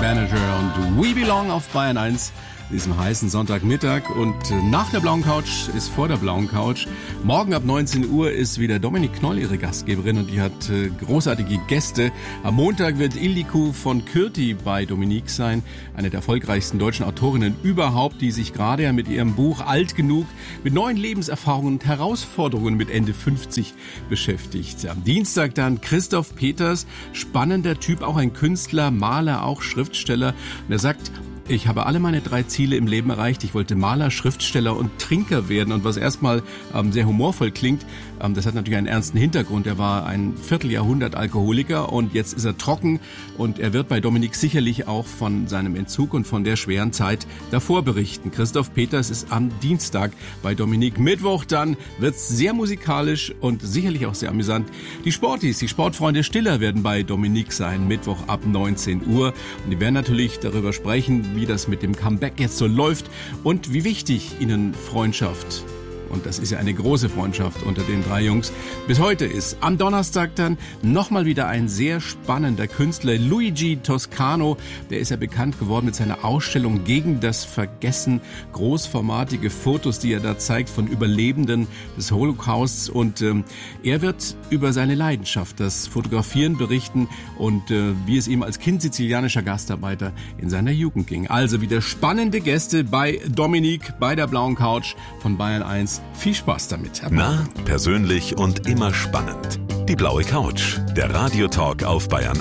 Manager und We Belong auf Bayern 1, diesem heißen Sonntagmittag. Und nach der blauen Couch ist vor der blauen Couch. Morgen ab 19 Uhr ist wieder Dominik Knoll ihre Gastgeberin und die hat großartige Gäste. Am Montag wird Ildiko von Kürti bei Dominik sein, eine der erfolgreichsten deutschen Autorinnen überhaupt, die sich gerade mit ihrem Buch Alt genug mit neuen Lebenserfahrungen und Herausforderungen mit Ende 50 beschäftigt. Am Dienstag dann Christoph Peters, spannender Typ, auch ein Künstler, Maler, auch Schriftsteller. Und er sagt: Ich habe alle meine 3 Ziele im Leben erreicht. Ich wollte Maler, Schriftsteller und Trinker werden. Und was erstmal sehr humorvoll klingt, das hat natürlich einen ernsten Hintergrund. Er war ein Vierteljahrhundert Alkoholiker und jetzt ist er trocken. Und er wird bei Dominik sicherlich auch von seinem Entzug und von der schweren Zeit davor berichten. Christoph Peters ist am Dienstag bei Dominik. Mittwoch dann wird's sehr musikalisch und sicherlich auch sehr amüsant. Die Sportis, die Sportfreunde Stiller werden bei Dominik sein. Mittwoch ab 19 Uhr. Und die werden natürlich darüber sprechen, wie das mit dem Comeback jetzt so läuft und wie wichtig ihnen Freundschaft, und das ist ja eine große Freundschaft unter den 3 Jungs, bis heute ist. Am Donnerstag dann nochmal wieder ein sehr spannender Künstler, Luigi Toscano. Der ist ja bekannt geworden mit seiner Ausstellung Gegen das Vergessen. Großformatige Fotos, die er da zeigt von Überlebenden des Holocausts. Und er wird über seine Leidenschaft, das Fotografieren, berichten und wie es ihm als Kind sizilianischer Gastarbeiter in seiner Jugend ging. Also wieder spannende Gäste bei Dominik, bei der blauen Couch von Bayern 1. Viel Spaß damit. Nah, persönlich und immer spannend. Die blaue Couch, der Radiotalk auf Bayern